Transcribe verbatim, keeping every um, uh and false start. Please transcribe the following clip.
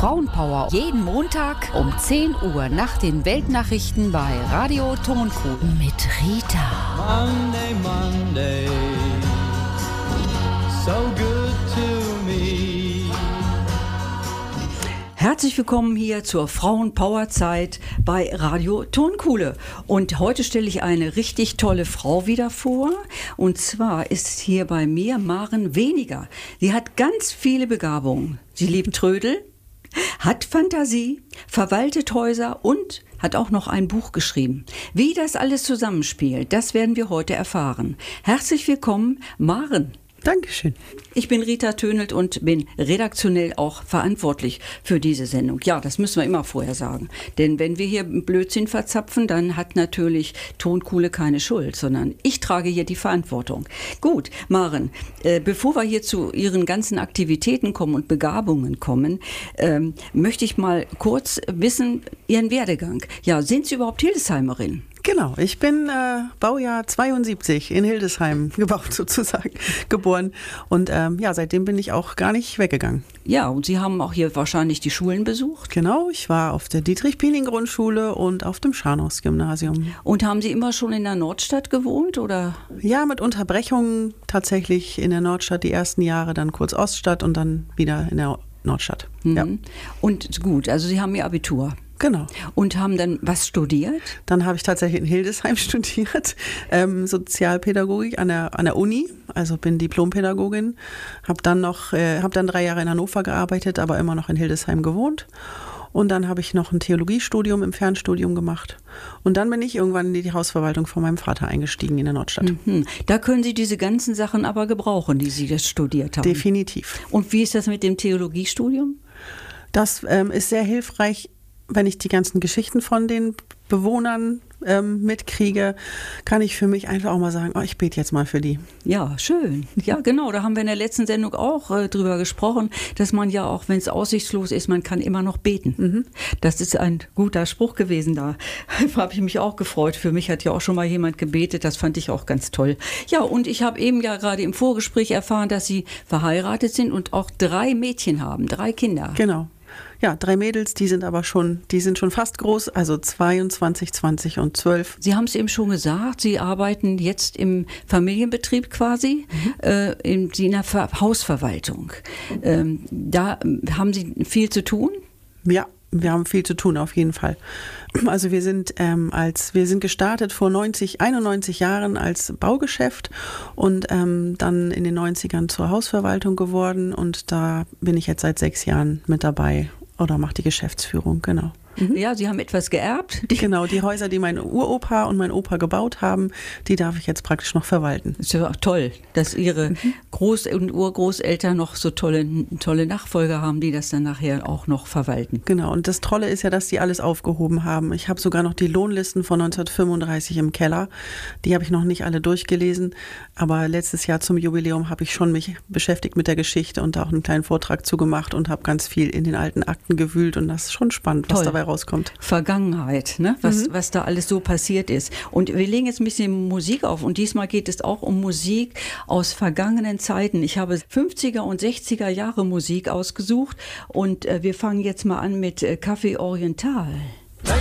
Frauenpower. Jeden Montag um zehn Uhr nach den Weltnachrichten bei Radio Tonkuhl mit Rita. Monday, Monday, so good to me. Herzlich willkommen hier zur Frauenpowerzeit bei Radio Tonkuhle. Und heute stelle ich eine richtig tolle Frau wieder vor. Und zwar ist hier bei mir Maren Weniger. Sie hat ganz viele Begabungen. Sie liebt Trödel, hat Fantasie, verwaltet Häuser und hat auch noch ein Buch geschrieben. Wie das alles zusammenspielt, das werden wir heute erfahren. Herzlich willkommen, Maren. Dankeschön. Ich bin Rita Tönelt und bin redaktionell auch verantwortlich für diese Sendung. Ja, das müssen wir immer vorher sagen. Denn wenn wir hier Blödsinn verzapfen, dann hat natürlich Tonkuhle keine Schuld, sondern ich trage hier die Verantwortung. Gut, Maren, äh, bevor wir hier zu Ihren ganzen Aktivitäten kommen und Begabungen kommen, ähm, möchte ich mal kurz wissen, Ihren Werdegang. Ja, sind Sie überhaupt Hildesheimerin? Genau, ich bin äh, Baujahr zweiundsiebzig in Hildesheim gebaut sozusagen, geboren. Und ähm, ja, seitdem bin ich auch gar nicht weggegangen. Ja, und Sie haben auch hier wahrscheinlich die Schulen besucht? Genau, ich war auf der Dietrich-Pieling-Grundschule und auf dem Scharnhorst-Gymnasium. Und haben Sie immer schon in der Nordstadt gewohnt, oder? Ja, mit Unterbrechungen tatsächlich in der Nordstadt die ersten Jahre, dann kurz Oststadt und dann wieder in der Nordstadt. Mhm. Ja. Und gut, also Sie haben Ihr Abitur. Genau. Und haben dann was studiert? Dann habe ich tatsächlich in Hildesheim studiert, ähm, Sozialpädagogik an der, an der Uni, also bin Diplompädagogin, habe dann noch, äh, habe dann drei Jahre in Hannover gearbeitet, aber immer noch in Hildesheim gewohnt. Und dann habe ich noch ein Theologiestudium im Fernstudium gemacht. Und dann bin ich irgendwann in die Hausverwaltung von meinem Vater eingestiegen in der Nordstadt. Mhm. Da können Sie diese ganzen Sachen aber gebrauchen, die Sie das studiert haben. Definitiv. Und wie ist das mit dem Theologiestudium? Das ähm, ist sehr hilfreich, wenn ich die ganzen Geschichten von den Bewohnern ähm, mitkriege, kann ich für mich einfach auch mal sagen, oh, ich bete jetzt mal für die. Ja, schön. Ja, genau, da haben wir in der letzten Sendung auch äh, drüber gesprochen, dass man ja auch, wenn es aussichtslos ist, man kann immer noch beten. Mhm. Das ist ein guter Spruch gewesen da. Da habe ich mich auch gefreut. Für mich hat ja auch schon mal jemand gebetet, das fand ich auch ganz toll. Ja, und ich habe eben ja gerade im Vorgespräch erfahren, dass Sie verheiratet sind und auch drei Mädchen haben, drei Kinder. Genau. Ja, drei Mädels, die sind aber schon, die sind schon fast groß, also zweiundzwanzig, zwanzig und zwölf. Sie haben es eben schon gesagt, Sie arbeiten jetzt im Familienbetrieb quasi, mhm. äh, in, in der Ver- Hausverwaltung. Ähm, da haben Sie viel zu tun? Ja, wir haben viel zu tun, auf jeden Fall. Also wir sind ähm, als wir sind gestartet vor neunzig, einundneunzig Jahren als Baugeschäft und ähm, dann in den neunzigern zur Hausverwaltung geworden und da bin ich jetzt seit sechs Jahren mit dabei oder mache die Geschäftsführung, genau. Mhm. Ja, Sie haben etwas geerbt. Die genau, die Häuser, die mein Uropa und mein Opa gebaut haben, die darf ich jetzt praktisch noch verwalten. Das ist ja auch toll, dass Ihre mhm. Groß- und Urgroßeltern noch so tolle, tolle Nachfolger haben, die das dann nachher auch noch verwalten. Genau, und das Tolle ist ja, dass die alles aufgehoben haben. Ich habe sogar noch die Lohnlisten von neunzehnhundertfünfunddreißig im Keller. Die habe ich noch nicht alle durchgelesen, aber letztes Jahr zum Jubiläum habe ich schon mich beschäftigt mit der Geschichte und da auch einen kleinen Vortrag zugemacht und habe ganz viel in den alten Akten gewühlt und das ist schon spannend, was toll. dabei rauskommt. Vergangenheit, ne? was, mhm. was da alles so passiert ist. Und wir legen jetzt ein bisschen Musik auf und diesmal geht es auch um Musik aus vergangenen Zeiten. Ich habe fünfziger und sechziger Jahre Musik ausgesucht und äh, wir fangen jetzt mal an mit äh, Café Oriental.